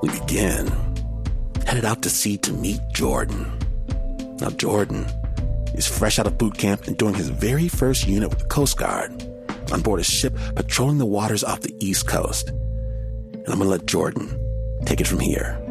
We begin, headed out to sea to meet Jordan. Now, Jordan is fresh out of boot camp and doing his very first unit with the Coast Guard on board a ship patrolling the waters off the East Coast. And I'm going to let Jordan take it from here.